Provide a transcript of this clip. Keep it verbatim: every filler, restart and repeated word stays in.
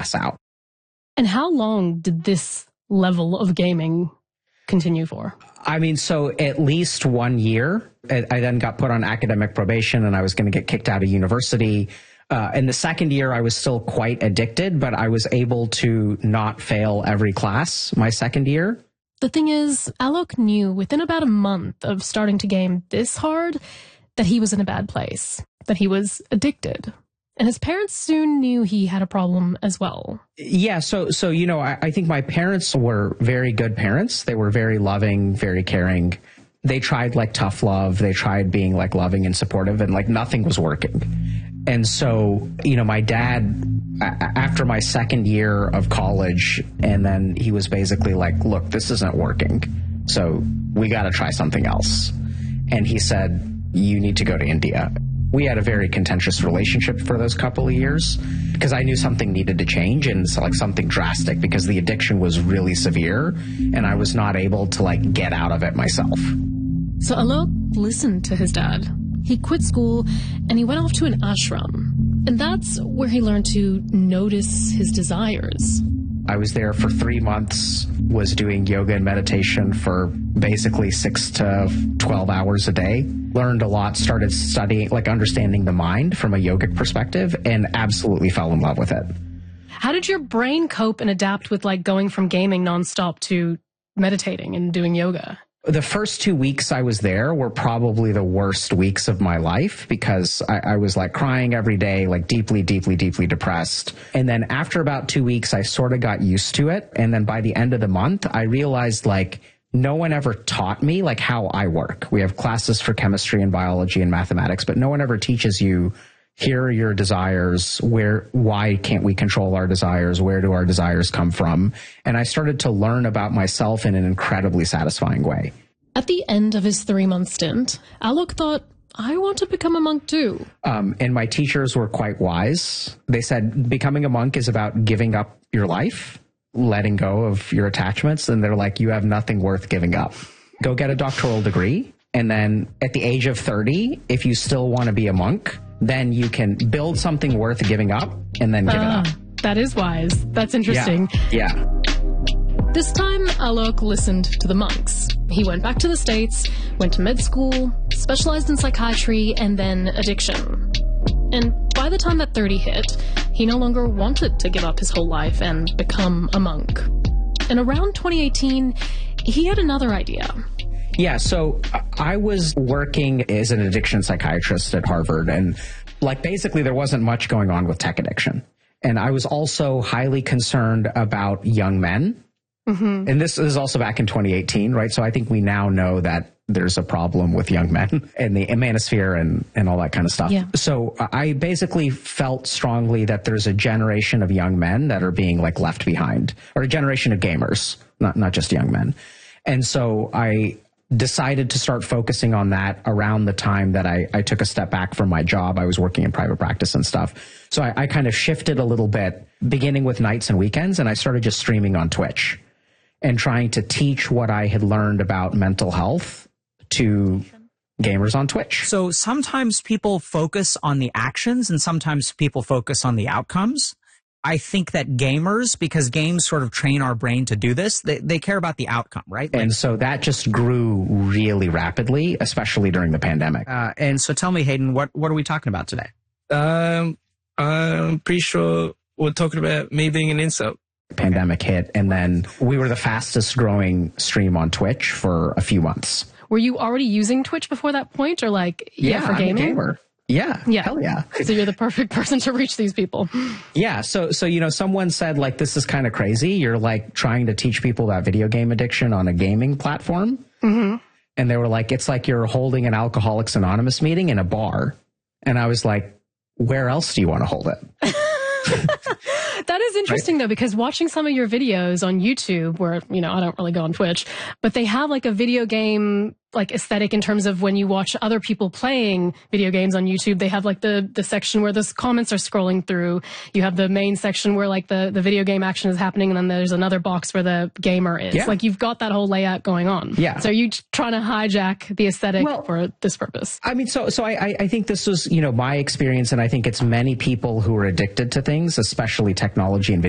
pass out. And how long did this level of gaming continue for? I mean, so at least one year. I then got put on academic probation and I was going to get kicked out of university. Uh, in the second year, I was still quite addicted, but I was able to not fail every class my second year. The thing is, Alok knew within about a month of starting to game this hard that he was in a bad place, that he was addicted. And his parents soon knew he had a problem as well. Yeah, so, so you know, I, I think my parents were very good parents. They were very loving, very caring. They tried like tough love. They tried being like loving and supportive, and like nothing was working. And so, you know, my dad, after my second year of college, and then he was basically like, look, this isn't working. So we got to try something else. And he said, you need to go to India. We had a very contentious relationship for those couple of years because I knew something needed to change, and so like something drastic, because the addiction was really severe and I was not able to like get out of it myself. So Alok listened to his dad. He quit school and he went off to an ashram. And that's where he learned to notice his desires. I was there for three months, was doing yoga and meditation for basically six to twelve hours a day. Learned a lot, started studying, like understanding the mind from a yogic perspective, and absolutely fell in love with it. How did your brain cope and adapt with like going from gaming nonstop to meditating and doing yoga? The first two weeks I was there were probably the worst weeks of my life because I, I was like crying every day, like deeply, deeply, deeply depressed. And then after about two weeks, I sort of got used to it. And then by the end of the month, I realized like no one ever taught me like how I work. We have classes for chemistry and biology and mathematics, but no one ever teaches you, here are your desires, where, why can't we control our desires? Where do our desires come from? And I started to learn about myself in an incredibly satisfying way. At the end of his three-month stint, Alok thought, I want to become a monk too. Um, and my teachers were quite wise. They said becoming a monk is about giving up your life, letting go of your attachments. And they're like, you have nothing worth giving up. Go get a doctoral degree. And then at the age of thirty, if you still want to be a monk, then you can build something worth giving up and then give uh, it up. That is wise. That's interesting. Yeah. yeah. This time, Alok listened to the monks. He went back to the States, went to med school, specialized in psychiatry, and then addiction. And by the time that thirty hit, he no longer wanted to give up his whole life and become a monk. And around twenty eighteen, he had another idea. Yeah, so I was working as an addiction psychiatrist at Harvard, and like basically there wasn't much going on with tech addiction. And I was also highly concerned about young men. Mm-hmm. And this is also back in twenty eighteen, right? So I think we now know that there's a problem with young men and the manosphere and, and all that kind of stuff. Yeah. So I basically felt strongly that there's a generation of young men that are being like left behind, or a generation of gamers, not, not just young men. And so I decided to start focusing on that around the time that I, I took a step back from my job. I was working in private practice and stuff. So I, I kind of shifted a little bit, beginning with nights and weekends, and I started just streaming on Twitch and trying to teach what I had learned about mental health to gamers on Twitch. So sometimes people focus on the actions and sometimes people focus on the outcomes. I think that gamers, because games sort of train our brain to do this, they, they care about the outcome, right? Like, and so that just grew really rapidly, especially during the pandemic. Uh, and so tell me, Hayden, what, what are we talking about today? Um, I'm pretty sure we're talking about me being an insult. Pandemic hit, and then we were the fastest growing stream on Twitch for a few months. Were you already using Twitch before that point, or like, yeah, yeah for gaming? I'm a gamer. Yeah. Yeah. Hell yeah. So you're the perfect person to reach these people. Yeah. So, so, you know, someone said like, this is kind of crazy. You're like trying to teach people about video game addiction on a gaming platform. Mm-hmm. And they were like, it's like you're holding an Alcoholics Anonymous meeting in a bar. And I was like, where else do you want to hold it? That is interesting, right? Though, because watching some of your videos on YouTube, where, you know, I don't really go on Twitch, but they have like a video game like aesthetic in terms of when you watch other people playing video games on YouTube, they have like the, the section where the comments are scrolling through. You have the main section where like the, the video game action is happening. And then there's another box where the gamer is. Yeah. Like you've got that whole layout going on. Yeah. So are you trying to hijack the aesthetic well, for this purpose? I mean, so, so I, I think this was, you know, my experience. And I think it's many people who are addicted to things, especially technology and video